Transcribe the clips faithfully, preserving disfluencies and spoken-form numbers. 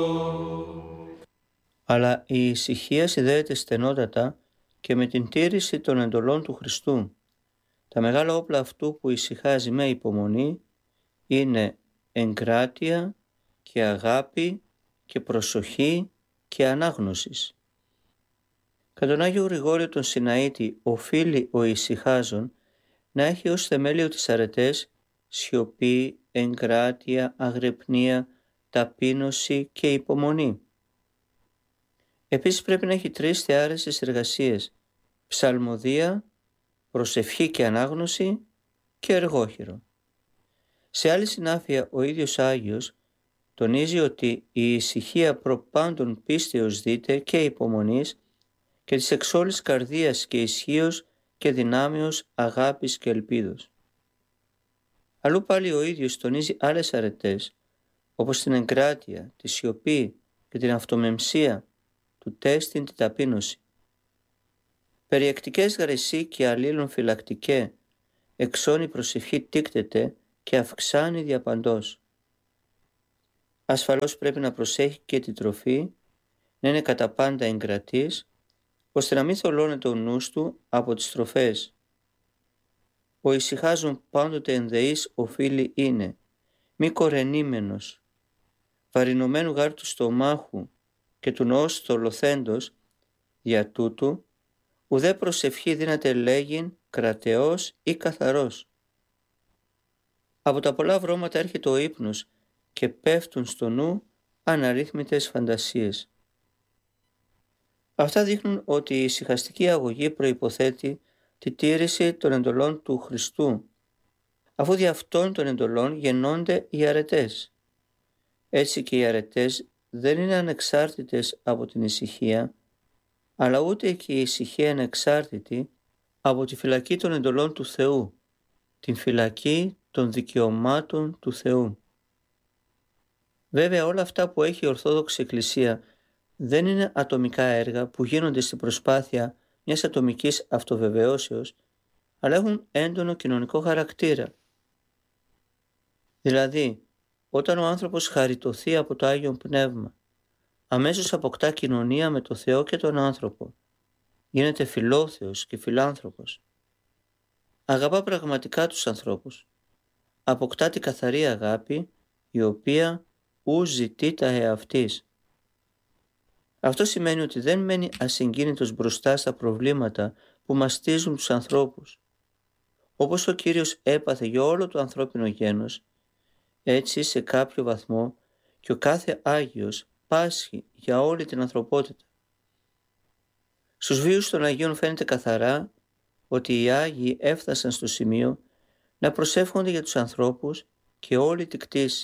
Αλλά η ησυχία συνδέεται στενότατα και με την τήρηση των εντολών του Χριστού. Τα μεγάλα όπλα αυτού που ησυχάζει με υπομονή είναι εγκράτεια και αγάπη και προσοχή και ανάγνωσης. Κατά τον Άγιο Γρηγόριο τον Συναήτη οφείλει ο ησυχάζων να έχει ως θεμέλιο τις αρετές σιωπή, εγκράτεια, αγρυπνία, ταπείνωση και υπομονή. Επίσης πρέπει να έχει τρεις θεάρεσες εργασίες: ψαλμοδία, προσευχή και ανάγνωση και εργόχειρο. Σε άλλη συνάφεια ο ίδιος Άγιος τονίζει ότι η ησυχία προπάντων πίστεως δείτε και υπομονής και της εξ όλης καρδίας και ισχύος και δυνάμεως αγάπης και ελπίδος. Αλλού πάλι ο ίδιος τονίζει άλλες αρετές όπως την εγκράτεια, τη σιωπή και την αυτομεμψία, του τέστην την ταπείνωση. Περιεκτικές γαρεσί και αλλήλων φυλακτικέ, εξών η προσευχή τίκτεται και αυξάνει διαπαντός. Ασφαλώς πρέπει να προσέχει και την τροφή, να είναι κατά πάντα εγκρατής, ώστε να μην θολώνεται ο νους του από τις τροφές. Ο ησυχάζων πάντοτε ενδεής οφείλει είναι, μη κορενήμενος, βαρινωμένου γάρ του στομάχου και του νοός θολωθέντος, δια τούτου, ουδέ προσευχή δύναται λέγειν κρατεός ή καθαρός. Από τα πολλά βρώματα έρχεται ο ύπνος και πέφτουν στο νου αναρρύθμιτες φαντασίες. Αυτά δείχνουν ότι η ησυχαστική αγωγή προϋποθέτει τη τήρηση των εντολών του Χριστού, αφού δι' αυτών των εντολών γεννώνται οι αρετές. Έτσι και οι αρετές δεν είναι ανεξάρτητες από την ησυχία, αλλά ούτε και η ησυχία είναι εξάρτητη από τη φυλακή των εντολών του Θεού, την φυλακή των δικαιωμάτων του Θεού. Βέβαια όλα αυτά που έχει η Ορθόδοξη Εκκλησία δεν είναι ατομικά έργα που γίνονται στην προσπάθεια μιας ατομικής αυτοβεβαιώσεως, αλλά έχουν έντονο κοινωνικό χαρακτήρα. Δηλαδή, όταν ο άνθρωπος χαριτωθεί από το Άγιο Πνεύμα, αμέσως αποκτά κοινωνία με το Θεό και τον άνθρωπο, γίνεται φιλόθεος και φιλάνθρωπος. Αγαπά πραγματικά τους ανθρώπους, αποκτά την καθαρή αγάπη, η οποία ου ζητεί τα εαυτής. Αυτό σημαίνει ότι δεν μένει ασυγκίνητος μπροστά στα προβλήματα που μαστίζουν τους ανθρώπους. Όπως ο Κύριος έπαθε για όλο το ανθρώπινο γένος, έτσι σε κάποιο βαθμό και ο κάθε Άγιος πάσχει για όλη την ανθρωπότητα. Στους βίους των Αγίων φαίνεται καθαρά ότι οι Άγιοι έφτασαν στο σημείο να προσεύχονται για τους ανθρώπους και όλη την κτήση.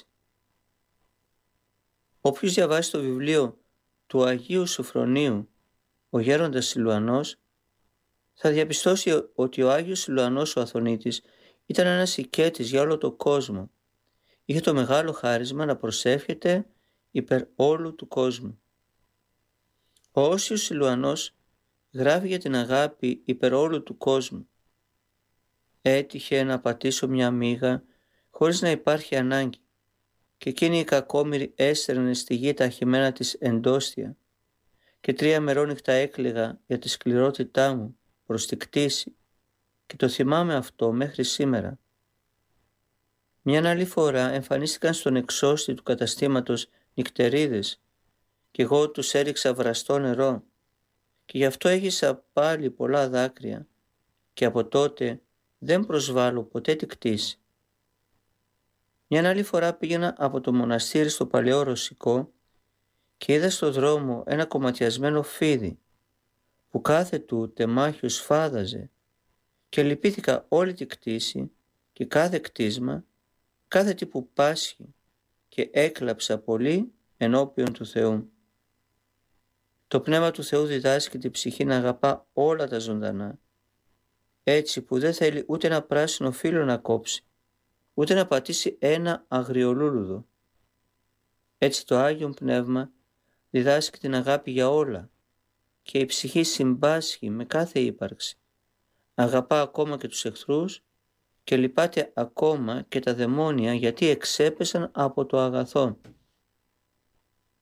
Όποιος διαβάσει το βιβλίο του Αγίου Σοφρονίου, ο γέροντας Σιλουανός, θα διαπιστώσει ότι ο Άγιος Σιλουανός ο Αθωνίτης ήταν ένας οικέτης για όλο τον κόσμο. Είχε το μεγάλο χάρισμα να προσεύχεται υπέρ όλου του κόσμου. Ο Όσιος Σιλουανός γράφει για την αγάπη υπέρ όλου του κόσμου. Έτυχε να πατήσω μια μύγα χωρίς να υπάρχει ανάγκη και εκείνη η κακόμοιρη έστερνε στη γη τα αχυμένα της εντόστια και τρία μερόνυχτα έκλαιγα για τη σκληρότητά μου προς τη κτήση και το θυμάμαι αυτό μέχρι σήμερα. Μια άλλη φορά εμφανίστηκαν στον εξώστη του καταστήματος νυχτερίδες και εγώ τους έριξα βραστό νερό και γι' αυτό έχισα πάλι πολλά δάκρυα και από τότε δεν προσβάλλω ποτέ τη κτήση. Μια άλλη φορά πήγαινα από το μοναστήρι στο παλαιό Ρωσικό και είδα στο δρόμο ένα κομματιασμένο φίδι που κάθε του τεμάχιο σφάδαζε και λυπήθηκα όλη τη κτήση και κάθε κτίσμα, κάθε τι που πάσχει και έκλαψα πολύ ενώπιον του Θεού. Το Πνεύμα του Θεού διδάσκει την ψυχή να αγαπά όλα τα ζωντανά, έτσι που δεν θέλει ούτε ένα πράσινο φύλλο να κόψει, ούτε να πατήσει ένα αγριολούλουδο. Έτσι το Άγιον Πνεύμα διδάσκει την αγάπη για όλα και η ψυχή συμπάσχει με κάθε ύπαρξη. Αγαπά ακόμα και τους εχθρούς και λυπάται ακόμα και τα δαιμόνια γιατί εξέπεσαν από το αγαθό.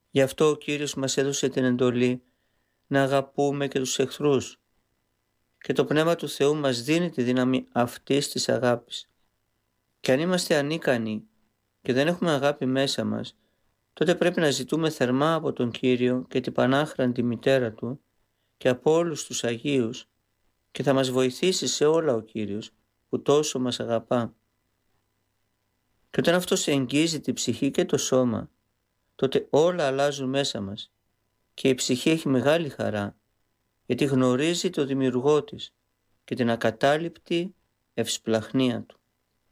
Γι' αυτό ο Κύριος μας έδωσε την εντολή να αγαπούμε και τους εχθρούς. Και το Πνεύμα του Θεού μας δίνει τη δύναμη αυτής της αγάπης. Και αν είμαστε ανίκανοι και δεν έχουμε αγάπη μέσα μας, τότε πρέπει να ζητούμε θερμά από τον Κύριο και την Πανάχραντη Μητέρα Του και από όλους τους Αγίους, και θα μας βοηθήσει σε όλα ο Κύριος που τόσο μας αγαπά. Και όταν αυτός εγγύζει την ψυχή και το σώμα, τότε όλα αλλάζουν μέσα μας και η ψυχή έχει μεγάλη χαρά, γιατί γνωρίζει το Δημιουργό της και την ακατάληπτη ευσπλαχνία Του.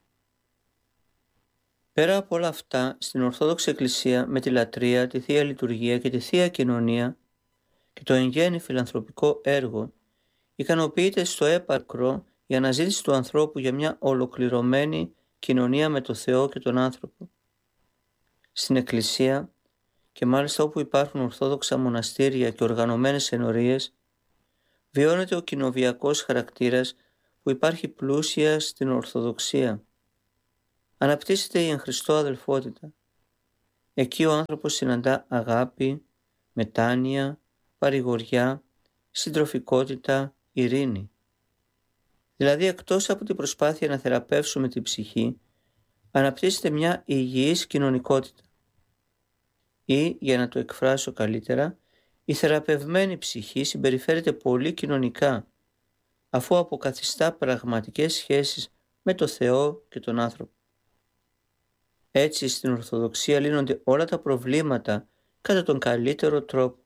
Πέρα από όλα αυτά, στην Ορθόδοξη Εκκλησία με τη λατρεία, τη Θεία Λειτουργία και τη Θεία Κοινωνία και το εν γέννη φιλανθρωπικό έργο, ικανοποιείται στο έπακρο η αναζήτηση του ανθρώπου για μια ολοκληρωμένη κοινωνία με το Θεό και τον άνθρωπο. Στην Εκκλησία, και μάλιστα όπου υπάρχουν ορθόδοξα μοναστήρια και οργανωμένες ενορίες, βιώνεται ο κοινοβιακός χαρακτήρας που υπάρχει πλούσια στην Ορθοδοξία. Αναπτύσσεται η εν Χριστώ αδελφότητα. Εκεί ο άνθρωπος συναντά αγάπη, μετάνοια, παρηγοριά, συντροφικότητα, ειρήνη. Δηλαδή, εκτός από την προσπάθεια να θεραπεύσουμε την ψυχή, αναπτύσσεται μια υγιής κοινωνικότητα. Ή, για να το εκφράσω καλύτερα, η θεραπευμένη ψυχή συμπεριφέρεται πολύ κοινωνικά, αφού αποκαθιστά πραγματικές σχέσεις με το Θεό και τον άνθρωπο. Έτσι, στην Ορθοδοξία λύνονται όλα τα προβλήματα κατά τον καλύτερο τρόπο.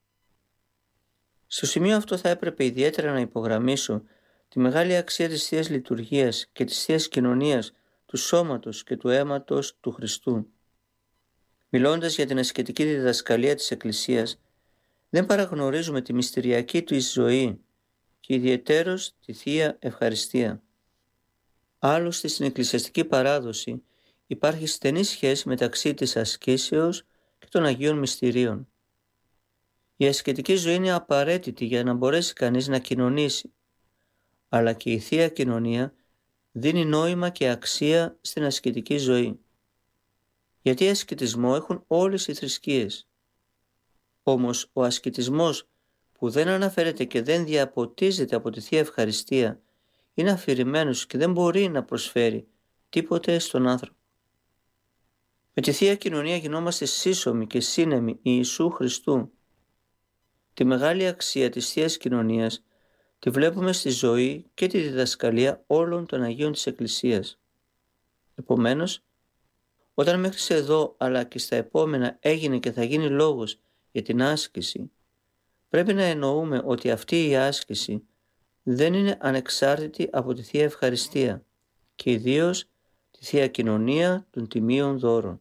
Στο σημείο αυτό θα έπρεπε ιδιαίτερα να υπογραμμίσω τη μεγάλη αξία της Θείας Λειτουργίας και της Θείας Κοινωνίας του σώματος και του αίματος του Χριστού. Μιλώντας για την ασκητική διδασκαλία της Εκκλησίας, δεν παραγνωρίζουμε τη μυστηριακή του ζωή και ιδιαιτέρως τη Θεία Ευχαριστία. Άλλωστε, στην εκκλησιαστική παράδοση υπάρχει στενή σχέση μεταξύ της ασκήσεως και των Αγίων Μυστηρίων. Η ασκητική ζωή είναι απαραίτητη για να μπορέσει κανείς να κοινωνήσει, αλλά και η Θεία Κοινωνία δίνει νόημα και αξία στην ασκητική ζωή. Γιατί ασκητισμό έχουν όλες οι θρησκείες. Όμως ο ασκητισμός που δεν αναφέρεται και δεν διαποτίζεται από τη Θεία Ευχαριστία είναι αφηρημένος και δεν μπορεί να προσφέρει τίποτε στον άνθρωπο. Με τη Θεία Κοινωνία γινόμαστε σύσσωμοι και σύνεμοι Ιησού Χριστού. Τη μεγάλη αξία της Θείας Κοινωνίας τη βλέπουμε στη ζωή και τη διδασκαλία όλων των Αγίων της Εκκλησίας. Επομένως, όταν μέχρι εδώ αλλά και στα επόμενα έγινε και θα γίνει λόγος για την άσκηση, πρέπει να εννοούμε ότι αυτή η άσκηση δεν είναι ανεξάρτητη από τη Θεία Ευχαριστία και ιδίως τη Θεία Κοινωνία των Τιμίων Δώρων.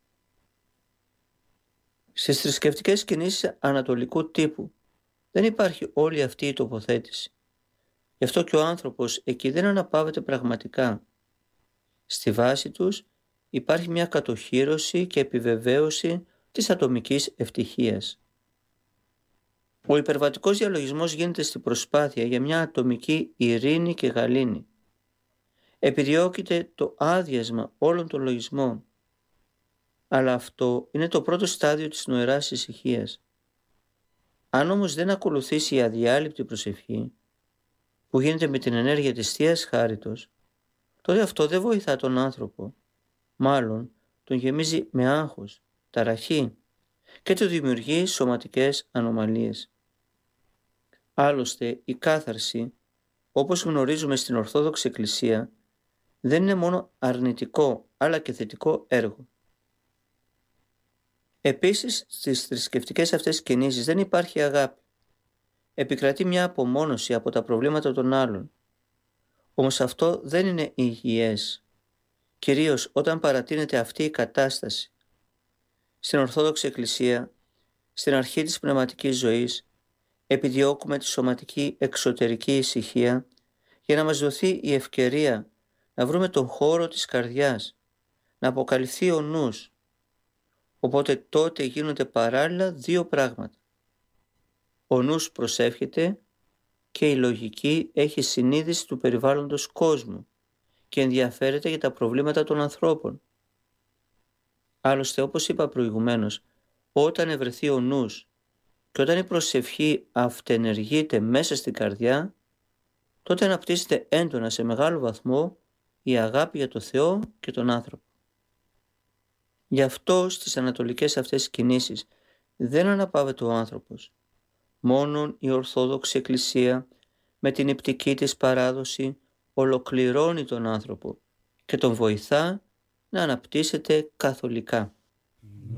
Στις θρησκευτικές κινήσεις ανατολικού τύπου δεν υπάρχει όλη αυτή η τοποθέτηση. Γι' αυτό και ο άνθρωπος εκεί δεν αναπαύεται πραγματικά. Στη βάση τους υπάρχει μια κατοχύρωση και επιβεβαίωση της ατομικής ευτυχίας. Ο υπερβατικός διαλογισμός γίνεται στην προσπάθεια για μια ατομική ειρήνη και γαλήνη. Επιδιώκεται το άδειασμα όλων των λογισμών. Αλλά αυτό είναι το πρώτο στάδιο της νοεράς ησυχίας. Αν όμως δεν ακολουθήσει η αδιάλειπτη προσευχή, που γίνεται με την ενέργεια της Θείας Χάριτος, τότε αυτό δεν βοηθά τον άνθρωπο. Μάλλον τον γεμίζει με άγχος, ταραχή και του δημιουργεί σωματικές ανομαλίες. Άλλωστε, η κάθαρση, όπως γνωρίζουμε στην Ορθόδοξη Εκκλησία, δεν είναι μόνο αρνητικό αλλά και θετικό έργο. Επίσης, στις θρησκευτικές αυτές κινήσεις δεν υπάρχει αγάπη. Επικρατεί μια απομόνωση από τα προβλήματα των άλλων. Όμως αυτό δεν είναι υγιές, κυρίως όταν παρατείνεται αυτή η κατάσταση. Στην Ορθόδοξη Εκκλησία, στην αρχή της πνευματικής ζωής, επιδιώκουμε τη σωματική εξωτερική ησυχία για να μας δοθεί η ευκαιρία να βρούμε τον χώρο της καρδιάς, να αποκαλυφθεί ο νους. Οπότε τότε γίνονται παράλληλα δύο πράγματα. Ο νους προσεύχεται και η λογική έχει συνείδηση του περιβάλλοντος κόσμου και ενδιαφέρεται για τα προβλήματα των ανθρώπων. Άλλωστε, όπως είπα προηγουμένως, Όταν ευρεθεί ο νους και όταν η προσευχή αυτενεργείται μέσα στην καρδιά, τότε αναπτύσσεται έντονα σε μεγάλο βαθμό η αγάπη για το Θεό και τον άνθρωπο. Γι' αυτό στις ανατολικές αυτές κινήσεις δεν αναπαύεται ο άνθρωπος. Μόνον η Ορθόδοξη Εκκλησία με την υπτική της παράδοση ολοκληρώνει τον άνθρωπο και τον βοηθά να αναπτύσσεται καθολικά.